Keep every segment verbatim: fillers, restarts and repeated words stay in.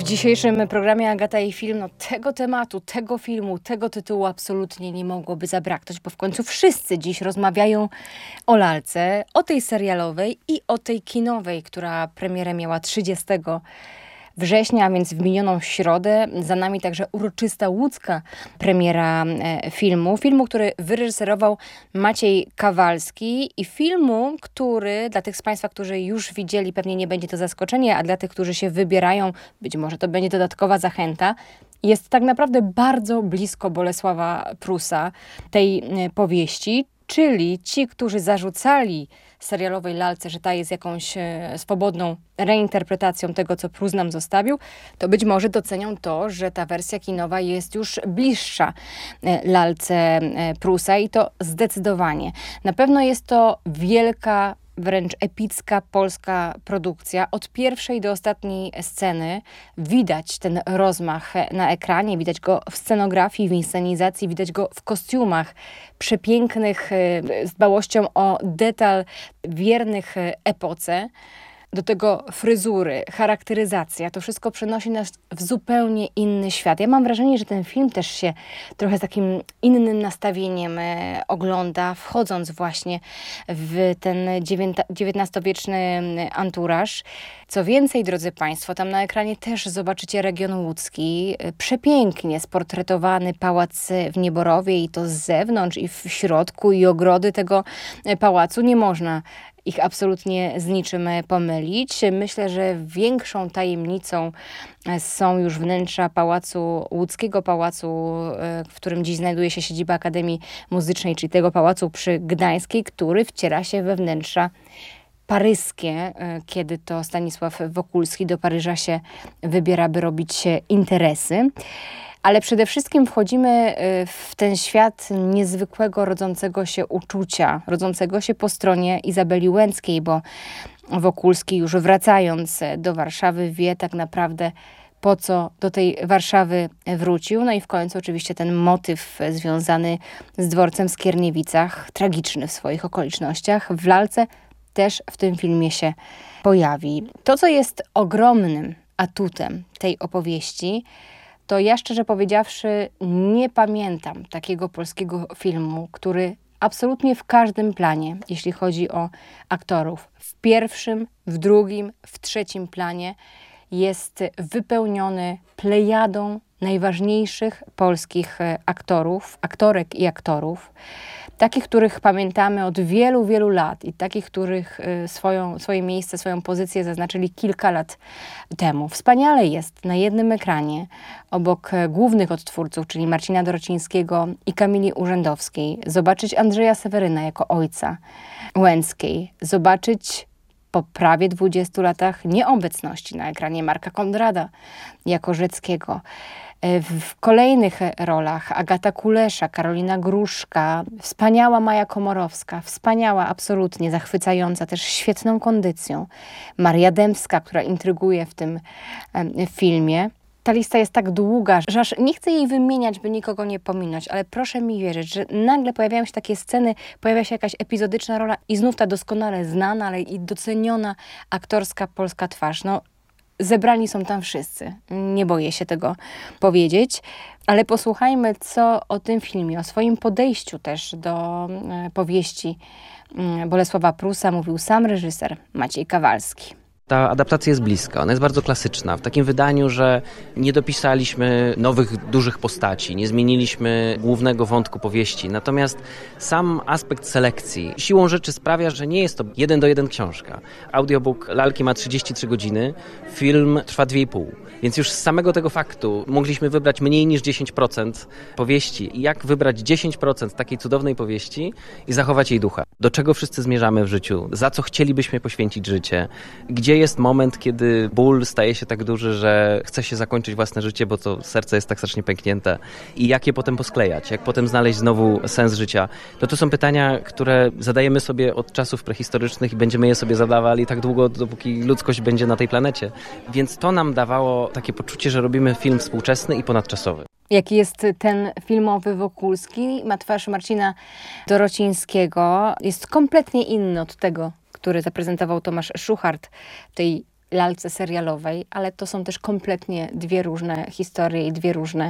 dzisiejszym programie Agata i Film, no tego tematu, tego filmu, tego tytułu absolutnie nie mogłoby zabraknąć, bo w końcu wszyscy dziś rozmawiają o lalce, o tej serialowej i o tej kinowej, która premierę miała trzydziestego września, a więc w minioną środę. Za nami także uroczysta łódzka premiera e, filmu. Filmu, który wyreżyserował Maciej Kawalski i filmu, który dla tych z Państwa, którzy już widzieli, pewnie nie będzie to zaskoczenie, a dla tych, którzy się wybierają, być może to będzie dodatkowa zachęta, jest tak naprawdę bardzo blisko Bolesława Prusa, tej e, powieści, czyli ci, którzy zarzucali serialowej lalce, że ta jest jakąś e, swobodną reinterpretacją tego, co Prus nam zostawił, to być może docenią to, że ta wersja kinowa jest już bliższa e, lalce e, Prusa i to zdecydowanie. Na pewno jest to wielka, wręcz epicka polska produkcja. Od pierwszej do ostatniej sceny widać ten rozmach na ekranie, widać go w scenografii, w inscenizacji, widać go w kostiumach przepięknych, z dbałością o detal wiernych epoce. Do tego fryzury, charakteryzacja, to wszystko przenosi nas w zupełnie inny świat. Ja mam wrażenie, że ten film też się trochę z takim innym nastawieniem e, ogląda, wchodząc właśnie w ten dziewiętnastowieczny anturaż. Co więcej, drodzy Państwo, tam na ekranie też zobaczycie region łódzki, e, przepięknie sportretowany pałac w Nieborowie i to z zewnątrz i w środku i ogrody tego pałacu. Nie można ich absolutnie z niczym pomylić. Myślę, że większą tajemnicą są już wnętrza pałacu, łódzkiego pałacu, w którym dziś znajduje się siedziba Akademii Muzycznej, czyli tego pałacu przy Gdańskiej, który wciera się we wnętrza paryskie, kiedy to Stanisław Wokulski do Paryża się wybiera, by robić interesy. Ale przede wszystkim wchodzimy w ten świat niezwykłego, rodzącego się uczucia, rodzącego się po stronie Izabeli Łęckiej, bo Wokulski już wracając do Warszawy wie tak naprawdę, po co do tej Warszawy wrócił. No i w końcu oczywiście ten motyw związany z dworcem w Skierniewicach, tragiczny w swoich okolicznościach, w lalce też w tym filmie się pojawi. To, co jest ogromnym atutem tej opowieści, to ja szczerze powiedziawszy nie pamiętam takiego polskiego filmu, który absolutnie w każdym planie, jeśli chodzi o aktorów, w pierwszym, w drugim, w trzecim planie jest wypełniony plejadą najważniejszych polskich aktorów, aktorek i aktorów. Takich, których pamiętamy od wielu, wielu lat i takich, których swoją, swoje miejsce, swoją pozycję zaznaczyli kilka lat temu. Wspaniale jest na jednym ekranie, obok głównych odtwórców, czyli Marcina Dorocińskiego i Kamili Urzędowskiej, zobaczyć Andrzeja Seweryna jako ojca Łęckiej, zobaczyć po prawie dwudziestu latach nieobecności na ekranie Marka Konrada jako Rzeckiego. W kolejnych rolach Agata Kulesza, Karolina Gruszka, wspaniała Maja Komorowska, wspaniała, absolutnie zachwycająca, też świetną kondycją. Maria Dębska, która intryguje w tym filmie. Ta lista jest tak długa, że aż nie chcę jej wymieniać, by nikogo nie pominąć, ale proszę mi wierzyć, że nagle pojawiają się takie sceny, pojawia się jakaś epizodyczna rola i znów ta doskonale znana, ale i doceniona aktorska polska twarz. No, zebrani są tam wszyscy. Nie boję się tego powiedzieć, ale posłuchajmy, co o tym filmie, o swoim podejściu też do e, powieści e, Bolesława Prusa mówił sam reżyser Maciej Kawalski. Ta adaptacja jest bliska, ona jest bardzo klasyczna, w takim wydaniu, że nie dopisaliśmy nowych, dużych postaci, nie zmieniliśmy głównego wątku powieści, natomiast sam aspekt selekcji siłą rzeczy sprawia, że nie jest to jeden do jeden książka. Audiobook lalki ma trzydzieści trzy godziny, film trwa dwie i pół, więc już z samego tego faktu mogliśmy wybrać mniej niż dziesięć procent powieści. Jak wybrać dziesięć procent takiej cudownej powieści i zachować jej ducha? Do czego wszyscy zmierzamy w życiu? Za co chcielibyśmy poświęcić życie? Gdzie jest moment, kiedy ból staje się tak duży, że chce się zakończyć własne życie, bo to serce jest tak strasznie pęknięte i jak je potem posklejać, jak potem znaleźć znowu sens życia. To to są pytania, które zadajemy sobie od czasów prehistorycznych i będziemy je sobie zadawali tak długo, dopóki ludzkość będzie na tej planecie. Więc to nam dawało takie poczucie, że robimy film współczesny i ponadczasowy. Jaki jest ten filmowy Wokulski? Ma twarz Marcina Dorocińskiego. Jest kompletnie inny od tego, który zaprezentował Tomasz Szuchart w tej lalce serialowej, ale to są też kompletnie dwie różne historie i dwie różne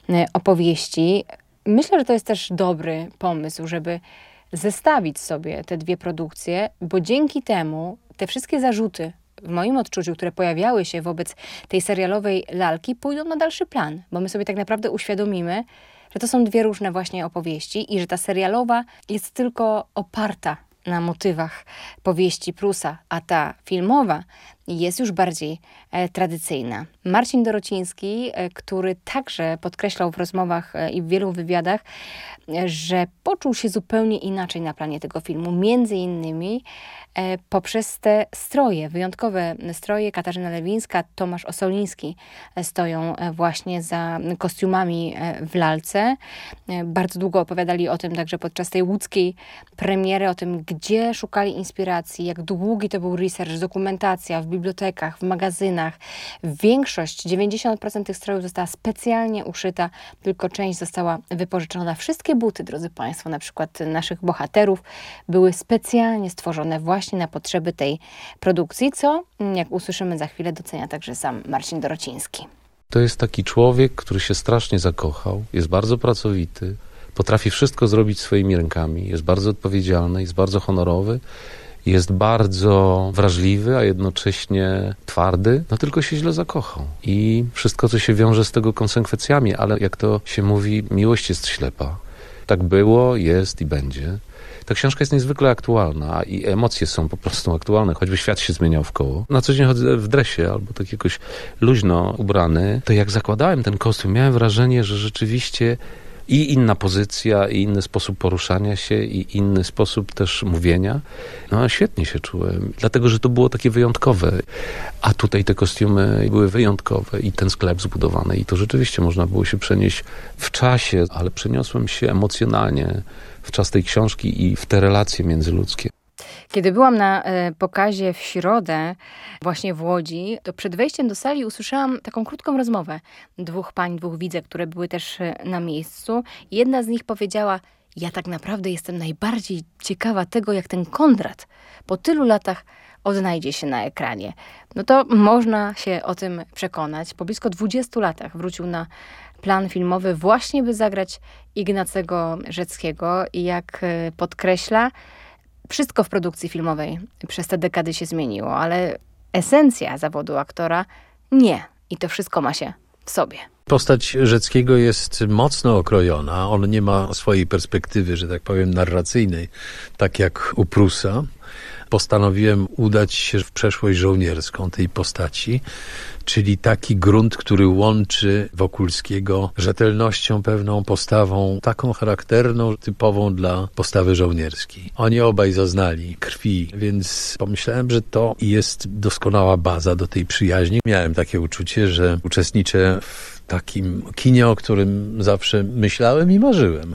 opowieści. Myślę, że to jest też dobry pomysł, żeby zestawić sobie te dwie produkcje, bo dzięki temu te wszystkie zarzuty, w moim odczuciu, które pojawiały się wobec tej serialowej lalki, pójdą na dalszy plan, bo my sobie tak naprawdę uświadomimy, że to są dwie różne właśnie opowieści i że ta serialowa jest tylko oparta na motywach powieści Prusa, a ta filmowa jest już bardziej e, tradycyjna. Marcin Dorociński, e, który także podkreślał w rozmowach e, i w wielu wywiadach, e, że poczuł się zupełnie inaczej na planie tego filmu, między innymi e, poprzez te stroje, wyjątkowe stroje. Katarzyna Lewińska, Tomasz Osoliński e, stoją e, właśnie za kostiumami e, w lalce. E, bardzo długo opowiadali o tym także podczas tej łódzkiej premiery, o tym, gdzie szukali inspiracji, jak długi to był research, dokumentacja w bibliotekach, w magazynach. Większość, dziewięćdziesiąt procent tych strojów została specjalnie uszyta, tylko część została wypożyczona. Wszystkie buty, drodzy Państwo, na przykład naszych bohaterów, były specjalnie stworzone właśnie na potrzeby tej produkcji, co, jak usłyszymy za chwilę, docenia także sam Marcin Dorociński. To jest taki człowiek, który się strasznie zakochał, jest bardzo pracowity, potrafi wszystko zrobić swoimi rękami, jest bardzo odpowiedzialny, jest bardzo honorowy, jest bardzo wrażliwy, a jednocześnie twardy, no tylko się źle zakochał. I wszystko, co się wiąże z tego konsekwencjami, ale jak to się mówi, miłość jest ślepa. Tak było, jest i będzie. Ta książka jest niezwykle aktualna i emocje są po prostu aktualne, choćby świat się zmieniał wkoło. Na co dzień chodzę w dresie albo tak jakoś luźno ubrany, to jak zakładałem ten kostium, miałem wrażenie, że rzeczywiście i inna pozycja, i inny sposób poruszania się, i inny sposób też mówienia. No świetnie się czułem, dlatego, że to było takie wyjątkowe. A tutaj te kostiumy były wyjątkowe i ten sklep zbudowany. I to rzeczywiście można było się przenieść w czasie, ale przeniosłem się emocjonalnie w czas tej książki i w te relacje międzyludzkie. Kiedy byłam na e, pokazie w środę właśnie w Łodzi, to przed wejściem do sali usłyszałam taką krótką rozmowę dwóch pań, dwóch widzek, które były też e, na miejscu. Jedna z nich powiedziała: ja tak naprawdę jestem najbardziej ciekawa tego, jak ten Konrad po tylu latach odnajdzie się na ekranie. No to można się o tym przekonać. Po blisko dwudziestu latach wrócił na plan filmowy właśnie, by zagrać Ignacego Rzeckiego i jak e, podkreśla, wszystko w produkcji filmowej przez te dekady się zmieniło, ale esencja zawodu aktora nie. I to wszystko ma się w sobie. Postać Rzeckiego jest mocno okrojona. On nie ma swojej perspektywy, że tak powiem, narracyjnej, tak jak u Prusa. Postanowiłem udać się w przeszłość żołnierską tej postaci, czyli taki grunt, który łączy Wokulskiego rzetelnością, pewną postawą, taką charakterną, typową dla postawy żołnierskiej. Oni obaj zaznali krwi, więc pomyślałem, że to jest doskonała baza do tej przyjaźni. Miałem takie uczucie, że uczestniczę w takim kinie, o którym zawsze myślałem i marzyłem.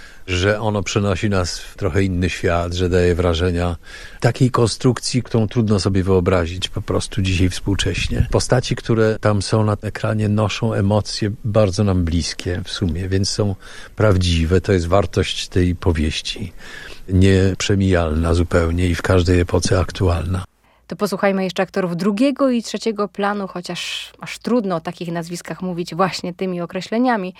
Że ono przenosi nas w trochę inny świat, że daje wrażenia takiej konstrukcji, którą trudno sobie wyobrazić po prostu dzisiaj współcześnie. Postaci, które tam są na ekranie, noszą emocje bardzo nam bliskie w sumie, więc są prawdziwe. To jest wartość tej powieści. Nieprzemijalna zupełnie i w każdej epoce aktualna. To posłuchajmy jeszcze aktorów drugiego i trzeciego planu, chociaż aż trudno o takich nazwiskach mówić właśnie tymi określeniami.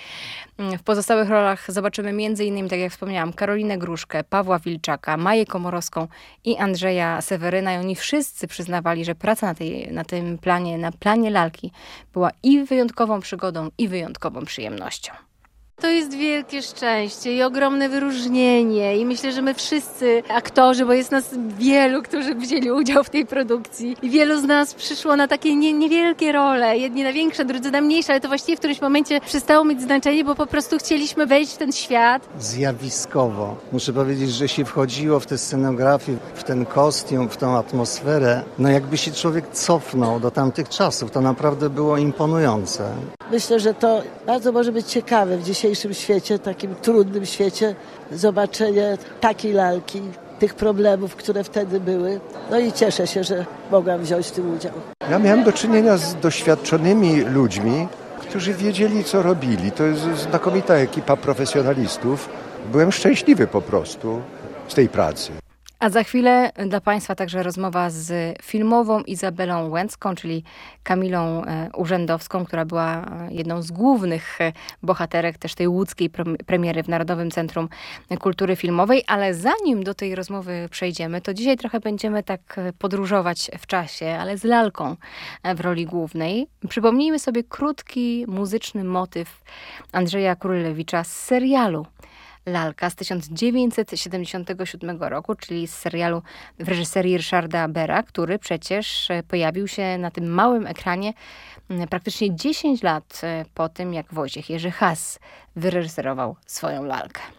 W pozostałych rolach zobaczymy między innymi, tak jak wspomniałam, Karolinę Gruszkę, Pawła Wilczaka, Maję Komorowską i Andrzeja Seweryna. I oni wszyscy przyznawali, że praca na, tej, na tym planie, na planie lalki była i wyjątkową przygodą, i wyjątkową przyjemnością. To jest wielkie szczęście i ogromne wyróżnienie i myślę, że my wszyscy aktorzy, bo jest nas wielu, którzy wzięli udział w tej produkcji i wielu z nas przyszło na takie nie, niewielkie role, jedni na większe, drudzy na mniejsze, ale to właściwie w którymś momencie przestało mieć znaczenie, bo po prostu chcieliśmy wejść w ten świat. Zjawiskowo. Muszę powiedzieć, że się wchodziło w tę scenografię, w ten kostium, w tą atmosferę, no jakby się człowiek cofnął do tamtych czasów. To naprawdę było imponujące. Myślę, że to bardzo może być ciekawe w dzisiejszym świecie, takim trudnym świecie, zobaczenie takiej lalki, tych problemów, które wtedy były. No i cieszę się, że mogłam wziąć w tym udział. Ja miałem do czynienia z doświadczonymi ludźmi, którzy wiedzieli, co robili. To jest znakomita ekipa profesjonalistów. Byłem szczęśliwy po prostu z tej pracy. A za chwilę dla Państwa także rozmowa z filmową Izabelą Łęcką, czyli Kamilą Urzędowską, która była jedną z głównych bohaterek też tej łódzkiej premiery w Narodowym Centrum Kultury Filmowej. Ale zanim do tej rozmowy przejdziemy, to dzisiaj trochę będziemy tak podróżować w czasie, ale z lalką w roli głównej. Przypomnijmy sobie krótki muzyczny motyw Andrzeja Kurylewicza z serialu Lalka z tysiąc dziewięćset siedemdziesiątego siódmego roku, czyli z serialu w reżyserii Ryszarda Bera, który przecież pojawił się na tym małym ekranie praktycznie dziesięć lat po tym, jak Wojciech Jerzy Has wyreżyserował swoją lalkę.